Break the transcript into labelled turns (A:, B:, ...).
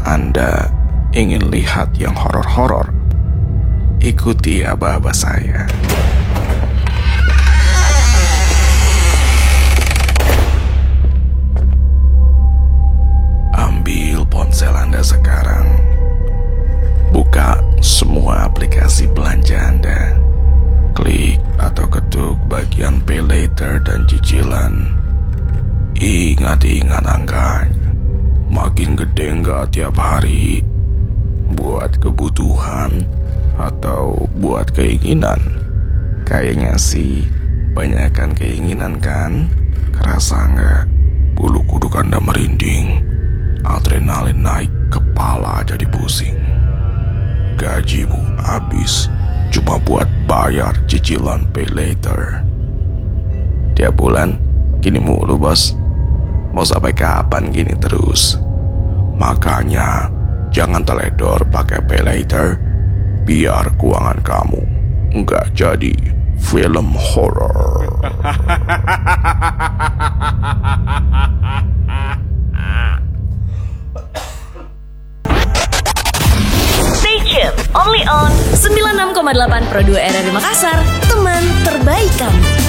A: Anda ingin lihat yang horor-horor? Ikuti aba-aba saya. Ambil ponsel Anda sekarang. Buka semua aplikasi belanja Anda. Klik atau ketuk bagian Pay Later dan cicilan. Ingat angkanya. Makin gede nggak tiap hari? Buat kebutuhan atau buat keinginan? Kayaknya sih banyakkan keinginan kan? Kerasa nggak? Bulu kuduk Anda merinding, adrenalin naik, kepala jadi pusing. Gajimu habis cuma buat bayar cicilan Pay Later. Tiap bulan gini mulu bos. Mau sampai kapan gini terus? Makanya jangan teledor pakai Pay Later, biar keuangan kamu nggak jadi film horor.
B: Stay tuned, only on 96,8 Pro 2 RRI Makassar, teman terbaik kamu.